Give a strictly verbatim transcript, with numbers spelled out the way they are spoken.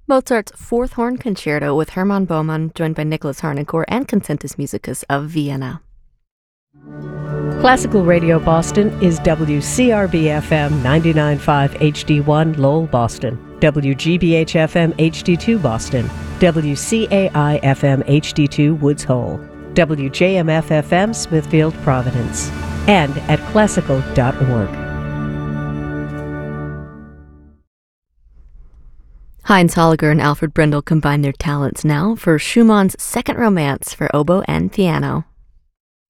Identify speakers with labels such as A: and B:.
A: Mozart's Fourth Horn Concerto with Hermann Baumann, joined by Nicholas Harnoncourt and Concentus Musicus of Vienna.
B: Classical Radio Boston is W C R B F M ninety-nine point five H D one Lowell, Boston, W G B H F M H D two Boston, W C A I F M H D two Woods Hole, W J M F F M Smithfield, Providence, and at classical dot org.
A: Heinz Holliger and Alfred Brendel combine their talents now for Schumann's Second Romance for oboe and piano.